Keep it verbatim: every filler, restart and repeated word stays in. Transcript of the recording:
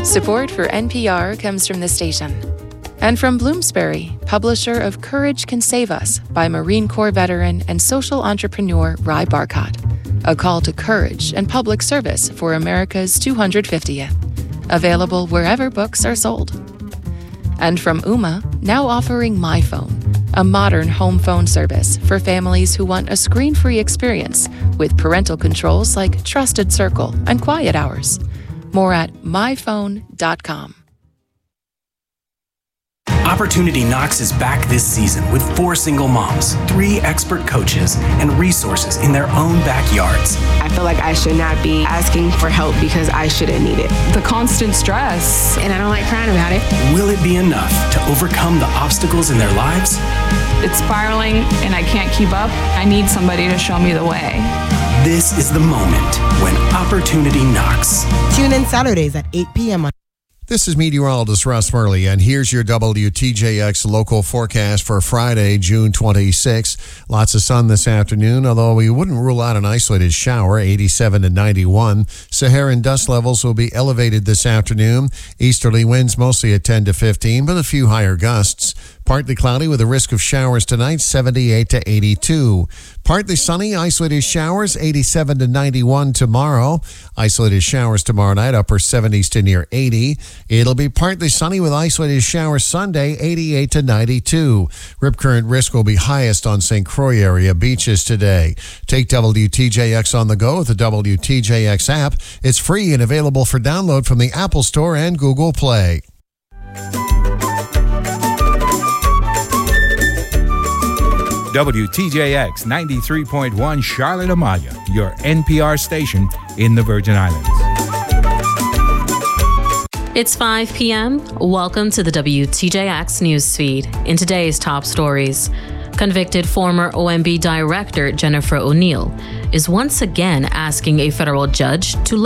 Support for N P R comes from the station. And from Bloomsbury, publisher of Courage Can Save Us by Marine Corps veteran and social entrepreneur Ry Barcott. A call to courage and public service for America's two hundred fiftieth. Available wherever books are sold. And from Ooma, now offering MyPhone, a modern home phone service for families who want a screen-free experience with parental controls like Trusted Circle and Quiet Hours. More at my phone dot com. Opportunity Knocks is back this season with four single moms, three expert coaches, and resources in their own backyards. I feel like I should not be asking for help because I shouldn't need it. The constant stress. And I don't like crying about it. Will it be enough to overcome the obstacles in their lives? It's spiraling and I can't keep up. I need somebody to show me the way. This is the moment when Opportunity Knocks. Tune in Saturdays at eight p.m. on This is meteorologist Russ Murley, and here's your W T J X local forecast for Friday, June twenty-sixth. Lots of sun this afternoon, although we wouldn't rule out an isolated shower, eighty-seven to ninety-one. Saharan dust levels will be elevated this afternoon. Easterly winds mostly at ten to fifteen, but a few higher gusts. Partly cloudy with a risk of showers tonight, seventy-eight to eighty-two. Partly sunny, isolated showers, eighty-seven to ninety-one tomorrow. Isolated showers tomorrow night, upper seventies to near eighty. It'll be partly sunny with isolated showers Sunday, eighty-eight to ninety-two. Rip current risk will be highest on Saint Croix area beaches today. Take W T J X on the go with the W T J X app. It's free and available for download from the Apple Store and Google Play. W T J X ninety-three point one Charlotte Amalia, your N P R station in the Virgin Islands. It's five p.m. Welcome to the W T J X newsfeed. In today's top stories, convicted former O M B director Jennifer O'Neill is once again asking a federal judge to let